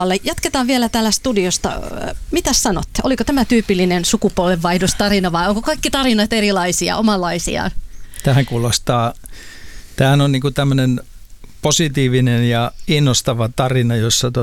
Jatketaan vielä täällä studiosta. Mitä sanotte? Oliko tämä tyypillinen sukupolvenvaihdostarina vai onko kaikki tarinat erilaisia, omanlaisiaan? Tähän kuulostaa, tämähän on niin kuin tämmöinen positiivinen ja innostava tarina, jossa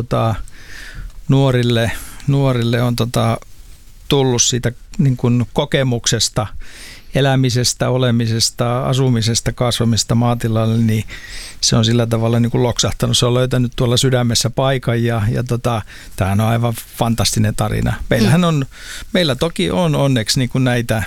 nuorille on tullut siitä niin kuin kokemuksesta, elämisestä, olemisesta, asumisesta, kasvamista maatilalle, niin se on sillä tavalla niin kuin loksahtanut. Se on löytänyt tuolla sydämessä paikan ja tämähän on aivan fantastinen tarina. Meillä toki on onneksi niin kuin näitä,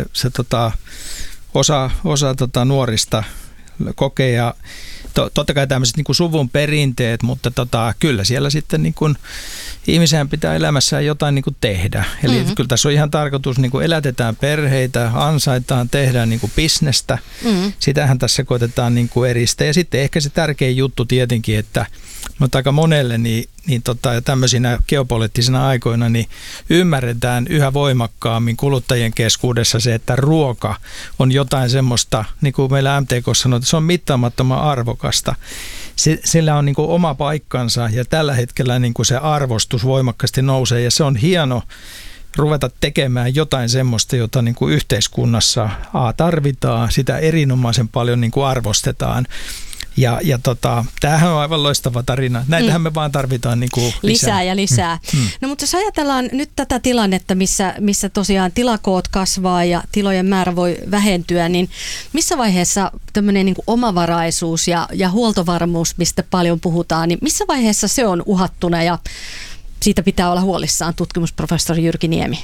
osa nuorista kokee ja totta kai tämmöiset niin kuin suvun perinteet, mutta kyllä siellä sitten niin kuin ihmisen pitää elämässään jotain niin kuin tehdä. Eli kyllä tässä on ihan tarkoitus, niin kuin elätetään perheitä, ansaitaan, tehdään niin kuin bisnestä. Sitähän tässä koetetaan niin kuin eristää. Ja sitten ehkä se tärkein juttu tietenkin, että aika monelle niin tämmöisinä geopoliittisina aikoina niin ymmärretään yhä voimakkaammin kuluttajien keskuudessa se, että ruoka on jotain semmoista, niin kuin meillä MTK sanoo, että se on mittaamattoman arvokasta. Sillä on niin kuin oma paikkansa ja tällä hetkellä niin kuin se arvostus voimakkaasti nousee ja se on hieno ruveta tekemään jotain semmoista, jota niin kuin yhteiskunnassa tarvitaan, sitä erinomaisen paljon niin kuin arvostetaan. Ja tämähän on aivan loistava tarina. Näitähän me vaan tarvitaan niin kuin lisää ja lisää. No mutta jos ajatellaan nyt tätä tilannetta, missä tosiaan tilakoot kasvaa ja tilojen määrä voi vähentyä, niin missä vaiheessa tämmöinen niin kuin omavaraisuus ja huoltovarmuus, mistä paljon puhutaan, niin missä vaiheessa se on uhattuna ja siitä pitää olla huolissaan, tutkimusprofessori Jyrki Niemi?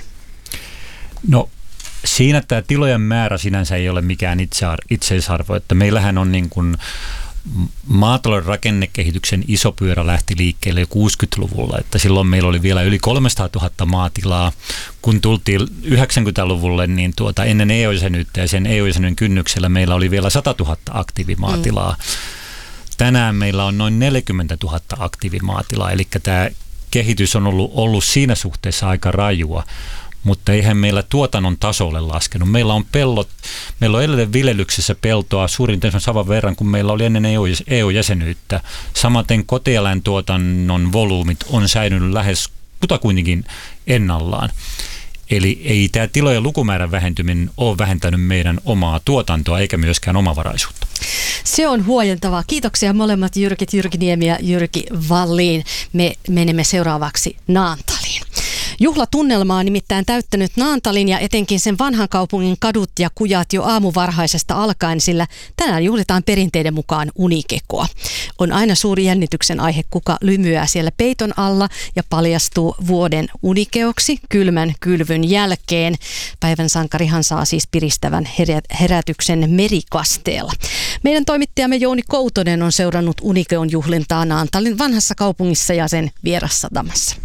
No siinä tämä tilojen määrä sinänsä ei ole mikään itseisarvo, että meillähän on niin kuin maatalouden rakennekehityksen iso pyörä lähti liikkeelle jo 60-luvulla, että silloin meillä oli vielä yli 300 000 maatilaa. Kun tultiin 90-luvulle, niin ennen EU-jäsenyyttä ja sen EU-jäsenyyden kynnyksellä meillä oli vielä 100 000 aktiivimaatilaa. Tänään meillä on noin 40 000 aktiivimaatilaa, eli tämä kehitys on ollut siinä suhteessa aika rajua. Mutta eihän meillä tuotannon taso ole laskenut. Meillä on edelleen viljelyksessä peltoa suurin piirtein saman verran kuin meillä oli ennen EU-jäsenyyttä. Samaten kotieläintuotannon volyymit on säilynyt lähes kutakuinkin ennallaan. Eli ei tämä tilojen lukumäärän vähentyminen ole vähentänyt meidän omaa tuotantoa eikä myöskään omavaraisuutta. Se on huojentavaa. Kiitoksia molemmat Jyrki Niemi ja Jyrki Wallin. Me menemme seuraavaksi Naantaliin. Juhlatunnelma on nimittäin täyttänyt Naantalin ja etenkin sen vanhan kaupungin kadut ja kujat jo aamuvarhaisesta alkaen, sillä tänään juhlitaan perinteiden mukaan unikekoa. On aina suuri jännityksen aihe, kuka lymyää siellä peiton alla ja paljastuu vuoden unikeoksi kylmän kylvyn jälkeen. Päivän sankarihan saa siis piristävän herätyksen Merikasteella. Meidän toimittajamme Jouni Koutonen on seurannut unikeon juhlintaa Naantalin vanhassa kaupungissa ja sen vierassatamassa.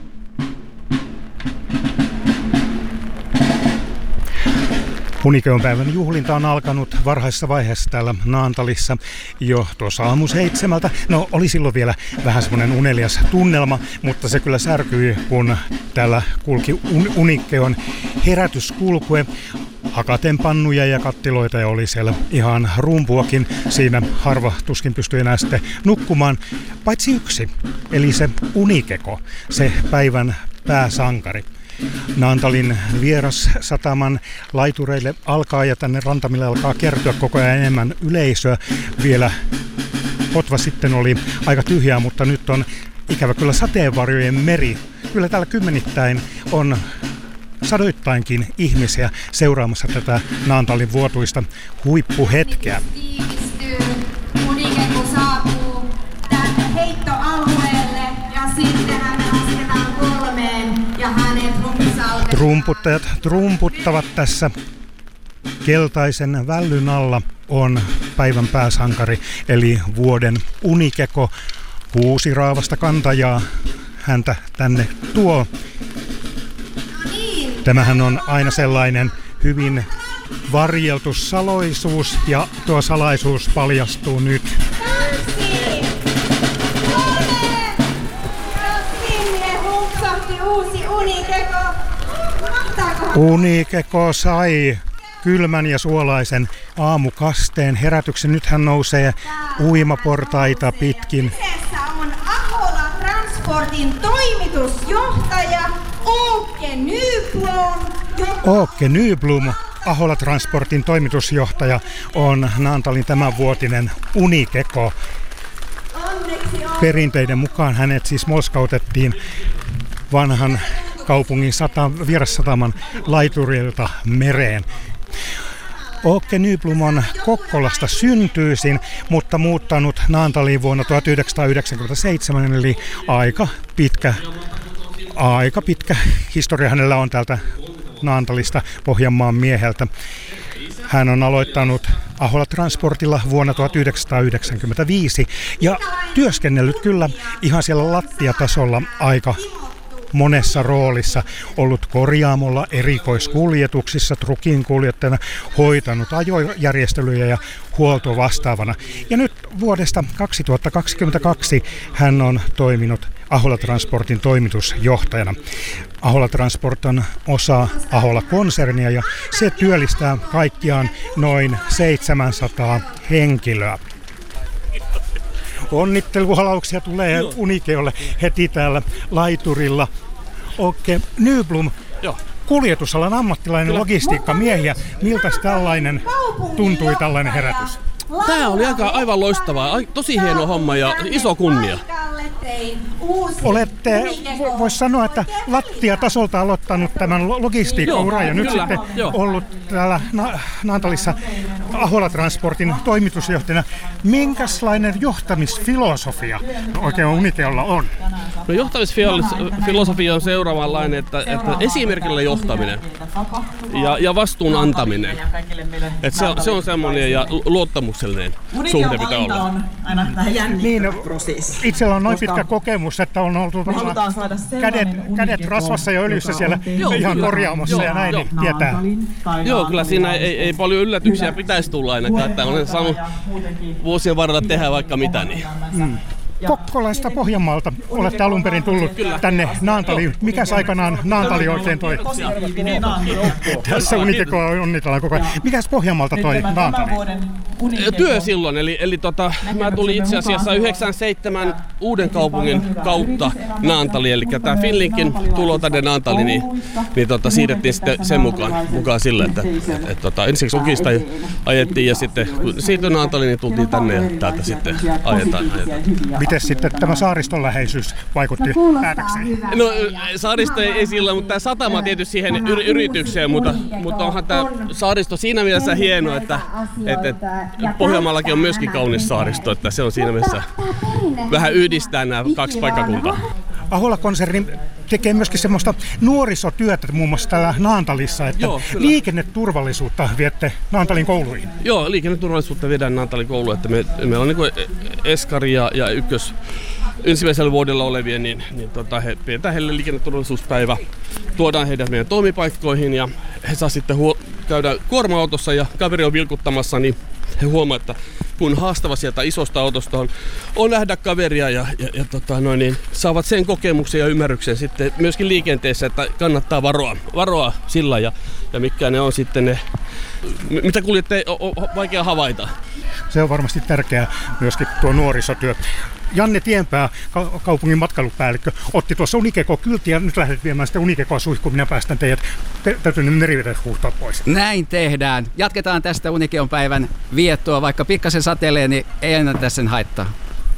Unikeon päivän juhlinta on alkanut varhaisessa vaiheessa täällä Naantalissa jo tuossa aamu 7. No oli silloin vielä vähän semmoinen unelias tunnelma, mutta se kyllä särkyi, kun täällä kulki Unikeon herätyskulkue. Hakaten pannuja ja kattiloita ja oli siellä ihan rumpuakin. Siinä harva tuskin pystyi enää sitten nukkumaan, paitsi yksi, eli se Unikeko, se päivän pääsankari. Naantalin vierassataman laitureille alkaa ja tänne rantamille alkaa kertyä koko ajan enemmän yleisöä. Vielä Kotva sitten oli aika tyhjää, mutta nyt on ikävä kyllä sateenvarjojen meri. Kyllä täällä kymmenittäin on sadoittainkin ihmisiä seuraamassa tätä Naantalin vuotuista huippuhetkeä. Unikeko saapuu tänne heittoalueelle ja sitten hän lasketaan 3 ja hänet rumpsaltetaan. Trumputtajat trumputtavat tässä. Keltaisen vällyn alla on päivän pääsankari eli vuoden Unikeko. 6 raavasta kantajaa häntä tänne tuo. Tämähän on aina sellainen hyvin varjeltu salaisuus ja tuo salaisuus paljastuu nyt. Unikeko sai kylmän ja suolaisen aamukasteen herätyksen. Nyt hän nousee uimaportaita pitkin. On Ahola Transportin toimitusjohtaja Åke Nyblom. Åke Nyblom, Ahola Transportin toimitusjohtaja, on Naantalin tämänvuotinen unikeko. Perinteiden mukaan hänet siis molskautettiin vanhan kaupungin vierassataman laiturilta mereen. Åke Nyblom on Kokkolasta syntyisin, mutta muuttanut Naantaliin vuonna 1997, eli aika pitkä historia hänellä on täältä Naantalista, Pohjanmaan mieheltä. Hän on aloittanut Ahola Transportilla vuonna 1995 ja työskennellyt kyllä ihan siellä lattiatasolla aika monessa roolissa, ollut korjaamolla, erikoiskuljetuksissa, trukin kuljettajana, hoitanut ajojärjestelyjä ja huoltovastaavana. Ja nyt vuodesta 2022 hän on toiminut Ahola Transportin toimitusjohtajana. Ahola Transport on osa Ahola-konsernia ja se työllistää kaikkiaan noin 700 henkilöä. Onnitteluhalauksia tulee Unikeolle heti täällä laiturilla. Åke Nyblom, kuljetusalan ammattilainen, logistiikkamiehiä. Miltä tällainen tuntui, tällainen herätys? Tämä oli aivan loistavaa. Tosi hieno homma ja iso kunnia. Olette, voisi sanoa, että lattiatasolta aloittanut tämän logistiikkauran ja nyt sitten ollut täällä Naantalissa Ahola Transportin toimitusjohtajana. Minkälainen johtamisfilosofia oikein Unikeolla on? No, johtamisfilosofia on seuraavanlainen, että esimerkillä johtaminen ja vastuun antaminen. Että se on semmoinen ja luottamuksellinen suhde pitää olla. Niin, itsellä on noin pitkä kokemus, että on oltu kädet rasvassa ja öljyssä siellä ihan korjaamossa ja näin, niin tietää. Joo, kyllä siinä ei paljon yllätyksiä pitäisi tulla ainakaan, että olen saanut vuosien varrella tehdä vaikka mitä. Niin. Kokkolasta Pohjanmaalta olette alun perin tullut tänne Naantaliin. Mikäs aikanaan Naantali oikein toi? Tässä Unikekoa onnitellaan koko ajan. Mikäs Pohjanmaalta toi Naantali? Työ silloin, eli mä tulin itse asiassa 97 uuden kaupungin kautta Naantaliin, eli tämä Finlinkin tulo tänne Naantaliin, niin siirrettiin sitten sen mukaan sille, että ensiksi Ukista ajettiin ja sitten kun siirtyi Naantaliin, niin tultiin tänne ja täältä sitten ajetaan. Miten sitten tämä saariston läheisyys vaikutti päätökseen? No saaristo ei sillä, mutta tämä satama tietysti siihen yritykseen, mutta onhan tämä saaristo siinä mielessä hieno, että Pohjanmaallakin on myöskin kaunis saaristo, että se on siinä mielessä vähän yhdistää nämä kaksi paikkakuntaa. Ahola-konserni tekee myöskin semmoista nuorisotyötä muun muassa täällä Naantalissa, että liikenneturvallisuutta viette Naantalin kouluihin. Joo, liikenneturvallisuutta viedään Naantalin kouluun, että meillä on niin eskari ja ensimmäisellä vuodella olevia, niin he pidetään heille liikenneturvallisuuspäivä, tuodaan heidät meidän toimipaikkoihin ja he saa sitten käydä kuorma-autossa ja kaveri on vilkuttamassa, niin he huomaavat, että kun haastava sieltä isosta autosta on nähdä kaveria ja niin saavat sen kokemuksen ja ymmärryksen sitten myöskin liikenteessä, että kannattaa varoa sillä ja mitkä ne on sitten ne, mitä kuljettajia on vaikea havaita. Se on varmasti tärkeää myöskin tuo nuorisotyö. Janne Tienpää, kaupungin matkailupäällikkö, otti tuossa Unikeko-kyltiä ja nyt lähdet viemään sitä Unikekoa suihkuun. Minä päästän teidät täytyy merivedet huuhtaa pois. Näin tehdään. Jatketaan tästä Unikeon päivän viettoa. Vaikka pikkasen satelee, niin ei ennätä sen haittaa.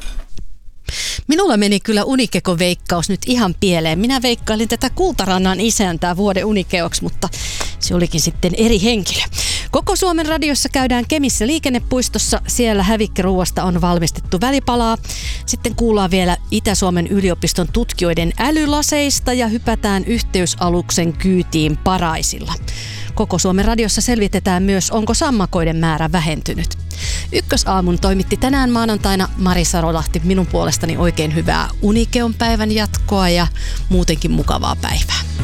Minulla meni kyllä Unikeko-veikkaus nyt ihan pieleen. Minä veikkailin tätä Kultarannan isäntää vuoden Unikeoksi, mutta se olikin sitten eri henkilö. Koko Suomen radiossa käydään Kemissä liikennepuistossa. Siellä hävikkiruuasta on valmistettu välipalaa. Sitten kuullaan vielä Itä-Suomen yliopiston tutkijoiden älylaseista ja hypätään yhteysaluksen kyytiin Paraisilla. Koko Suomen radiossa selvitetään myös, onko sammakoiden määrä vähentynyt. Ykkösaamun toimitti tänään maanantaina Mari Sarolahti. Minun puolestani oikein hyvää Unikeon päivän jatkoa ja muutenkin mukavaa päivää.